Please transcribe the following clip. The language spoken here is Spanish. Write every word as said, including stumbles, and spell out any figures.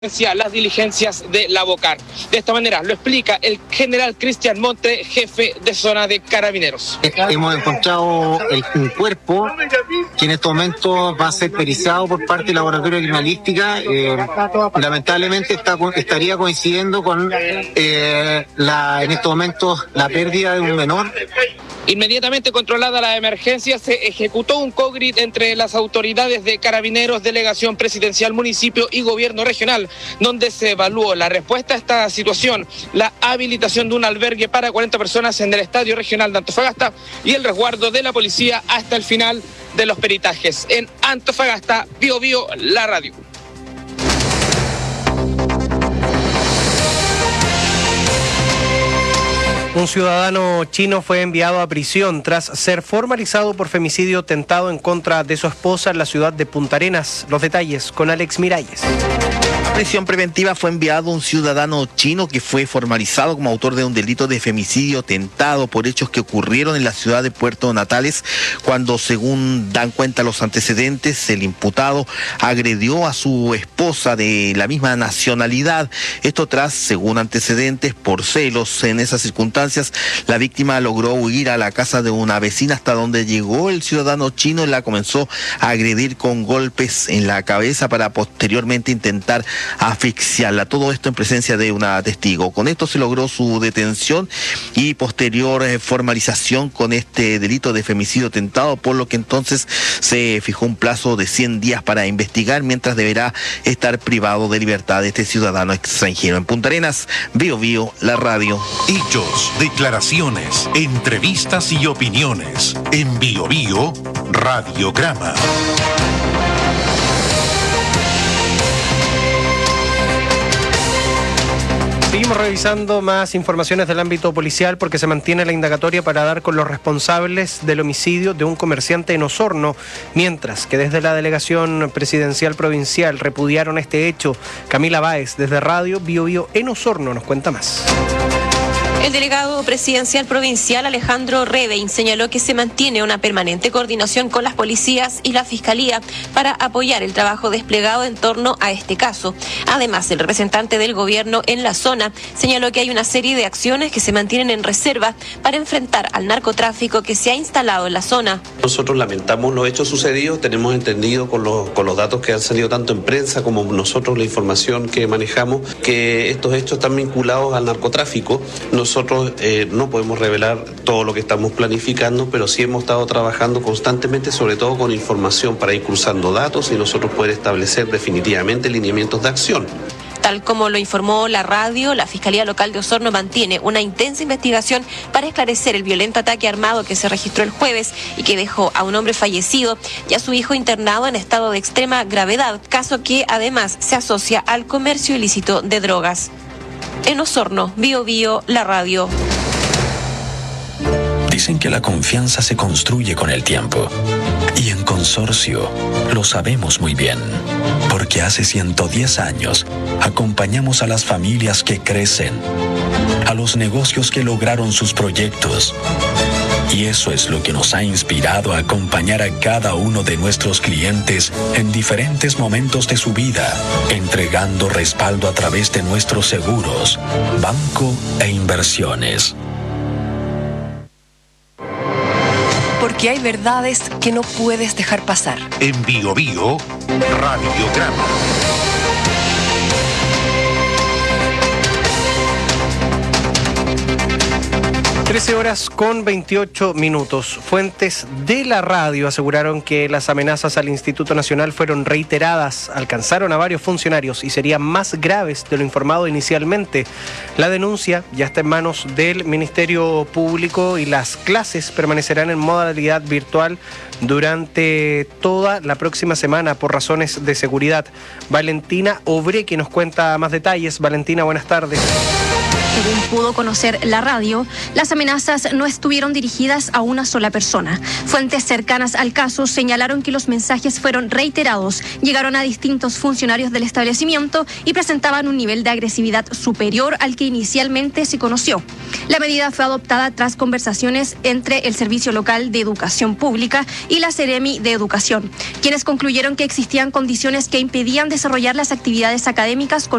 las diligencias de la Bocar. De esta manera lo explica el general Cristian Monte, jefe de zona de Carabineros. Hemos encontrado el, un cuerpo que en estos momentos va a ser perizado por parte del laboratorio de criminalística. Eh, lamentablemente está, estaría coincidiendo con eh, la, en estos momentos la pérdida de un menor. Inmediatamente controlada la emergencia, se ejecutó un cogrit entre las autoridades de Carabineros, Delegación Presidencial, Municipio y Gobierno Regional, donde se evaluó la respuesta a esta situación, la habilitación de un albergue para cuarenta personas en el Estadio Regional de Antofagasta y el resguardo de la policía hasta el final de los peritajes. En Antofagasta, Bio Bio, la radio. Un ciudadano chino fue enviado a prisión tras ser formalizado por femicidio tentado en contra de su esposa en la ciudad de Punta Arenas. Los detalles con Alex Miralles. A prisión preventiva fue enviado un ciudadano chino que fue formalizado como autor de un delito de femicidio tentado por hechos que ocurrieron en la ciudad de Puerto Natales, cuando, según dan cuenta los antecedentes, el imputado agredió a su esposa de la misma nacionalidad. Esto tras, según antecedentes, por celos. En esas circunstancias, la víctima logró huir a la casa de una vecina, hasta donde llegó el ciudadano chino y la comenzó a agredir con golpes en la cabeza para posteriormente intentar asfixiarla. Todo esto en presencia de una testigo. Con esto se logró su detención y posterior eh, formalización con este delito de femicidio tentado, por lo que entonces se fijó un plazo de cien días para investigar, mientras deberá estar privado de libertad de este ciudadano extranjero. En Punta Arenas, Bio Bio, la radio. Hechos, declaraciones, entrevistas y opiniones. En Bio Bio, Radiograma. Seguimos revisando más informaciones del ámbito policial porque se mantiene la indagatoria para dar con los responsables del homicidio de un comerciante en Osorno, mientras que desde la Delegación Presidencial Provincial repudiaron este hecho. Camila Báez, desde Radio Bio Bio en Osorno, nos cuenta más. El delegado presidencial provincial Alejandro Rebein señaló que se mantiene una permanente coordinación con las policías y la Fiscalía para apoyar el trabajo desplegado en torno a este caso. Además, el representante del gobierno en la zona señaló que hay una serie de acciones que se mantienen en reserva para enfrentar al narcotráfico que se ha instalado en la zona. Nosotros lamentamos los hechos sucedidos, tenemos entendido con los, con los datos que han salido tanto en prensa como nosotros la información que manejamos, que estos hechos están vinculados al narcotráfico. Nosotros Nosotros eh, no podemos revelar todo lo que estamos planificando, pero sí hemos estado trabajando constantemente, sobre todo con información para ir cruzando datos y nosotros poder establecer definitivamente lineamientos de acción. Tal como lo informó la radio, la Fiscalía Local de Osorno mantiene una intensa investigación para esclarecer el violento ataque armado que se registró el jueves y que dejó a un hombre fallecido y a su hijo internado en estado de extrema gravedad, caso que además se asocia al comercio ilícito de drogas. En Osorno, Bio Bio, la radio. Dicen que la confianza se construye con el tiempo. Y en Consorcio lo sabemos muy bien. Porque hace ciento diez años acompañamos a las familias que crecen, a los negocios que lograron sus proyectos. Y eso es lo que nos ha inspirado a acompañar a cada uno de nuestros clientes en diferentes momentos de su vida, entregando respaldo a través de nuestros seguros, banco e inversiones. Porque hay verdades que no puedes dejar pasar. En Bio Bio, Radiograma. trece horas con veintiocho minutos. Fuentes de la radio aseguraron que las amenazas al Instituto Nacional fueron reiteradas, alcanzaron a varios funcionarios y serían más graves de lo informado inicialmente. La denuncia ya está en manos del Ministerio Público y las clases permanecerán en modalidad virtual durante toda la próxima semana por razones de seguridad. Valentina Obre, que nos cuenta más detalles. Valentina, buenas tardes. Según pudo conocer la radio, las amenazas no estuvieron dirigidas a una sola persona. Fuentes cercanas al caso señalaron que los mensajes fueron reiterados, llegaron a distintos funcionarios del establecimiento y presentaban un nivel de agresividad superior al que inicialmente se conoció. La medida fue adoptada tras conversaciones entre el Servicio Local de Educación Pública y la Seremi de Educación, quienes concluyeron que existían condiciones que impedían desarrollar las actividades académicas con